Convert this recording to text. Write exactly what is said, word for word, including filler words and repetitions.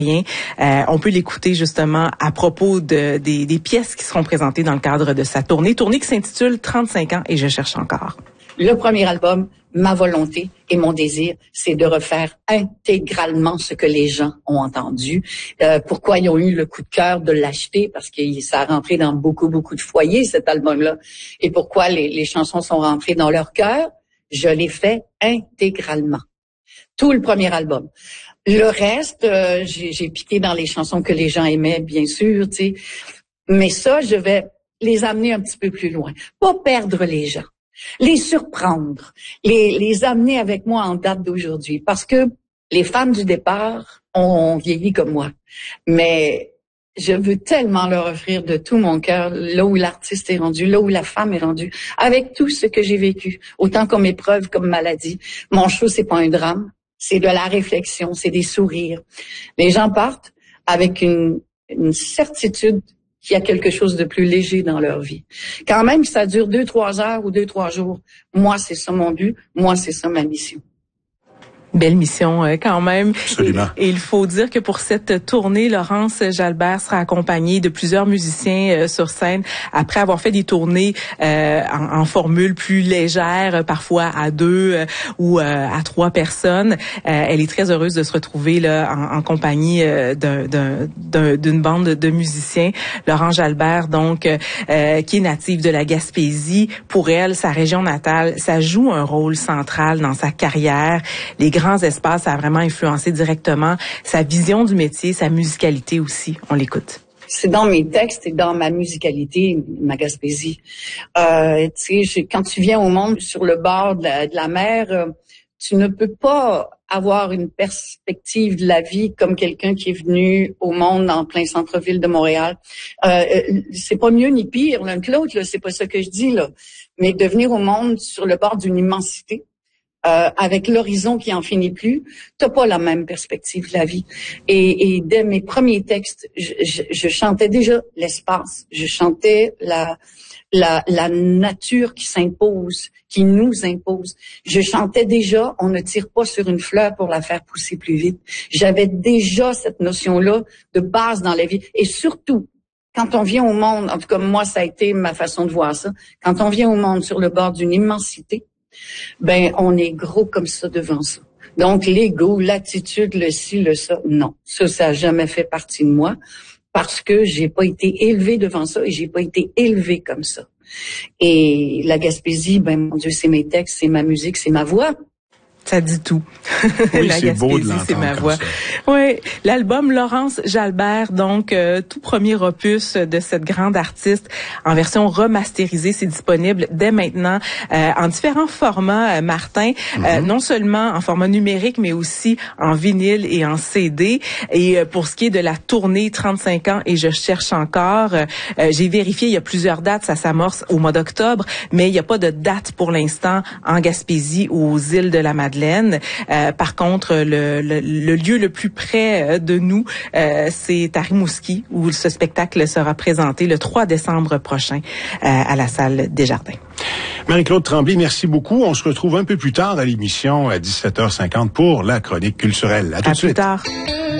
Euh, on peut l'écouter justement à propos de, des, des pièces qui seront présentées dans le cadre de sa tournée. Tournée qui s'intitule trente-cinq ans et je cherche encore. Le premier album, ma volonté et mon désir, c'est de refaire intégralement ce que les gens ont entendu. Euh, pourquoi ils ont eu le coup de cœur de l'acheter? Parce que ça a rentré dans beaucoup, beaucoup de foyers, cet album-là. Et pourquoi les, les chansons sont rentrées dans leur cœur? Je l'ai fait intégralement. Tout le premier album. Le reste, euh, j'ai, j'ai piqué dans les chansons que les gens aimaient, bien sûr, tu sais. Mais ça, je vais les amener un petit peu plus loin. Pas perdre les gens. Les surprendre. Les, les amener avec moi en date d'aujourd'hui. Parce que les femmes du départ ont vieilli comme moi. Mais je veux tellement leur offrir de tout mon cœur là où l'artiste est rendu, là où la femme est rendue, avec tout ce que j'ai vécu, autant comme épreuve, comme maladie. Mon show, c'est pas un drame. C'est de la réflexion, c'est des sourires. Les gens partent avec une, une certitude qu'il y a quelque chose de plus léger dans leur vie. Quand même que ça dure deux, trois heures ou deux, trois jours, moi, c'est ça mon but, moi, c'est ça ma mission. Belle mission euh, quand même. Absolument. Et, et il faut dire que pour cette tournée, Laurence Jalbert sera accompagnée de plusieurs musiciens euh, sur scène. Après avoir fait des tournées euh, en, en formule plus légère, euh, parfois à deux euh, ou euh, à trois personnes, euh, elle est très heureuse de se retrouver là en, en compagnie euh, d'un, d'un, d'un, d'une bande de musiciens. Laurence Jalbert, donc, euh, qui est native de la Gaspésie. Pour elle, sa région natale, ça joue un rôle central dans sa carrière. Les grands espaces, ça a vraiment influencé directement sa vision du métier, sa musicalité aussi. On l'écoute. C'est dans mes textes et dans ma musicalité, ma Gaspésie. Euh, tu sais, quand tu viens au monde sur le bord de la, de la mer, euh, tu ne peux pas avoir une perspective de la vie comme quelqu'un qui est venu au monde en plein centre-ville de Montréal. Euh, c'est pas mieux ni pire l'un que l'autre, là, c'est pas ça que je dis là. Mais de venir au monde sur le bord d'une immensité. Euh, avec l'horizon qui en finit plus, t'as pas la même perspective de la vie. Et, et dès mes premiers textes, je, je, je chantais déjà l'espace, je chantais la, la, la nature qui s'impose, qui nous impose. Je chantais déjà, on ne tire pas sur une fleur pour la faire pousser plus vite. J'avais déjà cette notion-là de base dans la vie. Et surtout, quand on vient au monde, en tout cas moi ça a été ma façon de voir ça, quand on vient au monde sur le bord d'une immensité, ben on est gros comme ça devant ça. Donc l'ego, l'attitude, le ci, le ça, non. Ça, ça a jamais fait partie de moi parce que j'ai pas été élevée devant ça et j'ai pas été élevée comme ça. Et la Gaspésie, ben mon Dieu, c'est mes textes, c'est ma musique, c'est ma voix. Ça dit tout. Oui, la c'est beau de Gaspésie, c'est ma voix. Ça. Oui, l'album Laurence Jalbert, donc euh, tout premier opus de cette grande artiste en version remasterisée, c'est disponible dès maintenant euh, en différents formats, euh, Martin, mm-hmm. euh, non seulement en format numérique, mais aussi en vinyle et en C D. Et euh, pour ce qui est de la tournée trente-cinq ans et je cherche encore, euh, j'ai vérifié, il y a plusieurs dates, ça s'amorce au mois d'octobre, mais il n'y a pas de date pour l'instant en Gaspésie ou aux îles de la Madeleine. Euh, par contre, le, le, le lieu le plus près de nous, euh, c'est à Rimouski, où ce spectacle sera présenté le trois décembre prochain euh, à la salle Desjardins. Marie-Claude Tremblay, merci beaucoup. On se retrouve un peu plus tard à l'émission à dix-sept heures cinquante pour la chronique culturelle. À tout à de suite. Plus tard.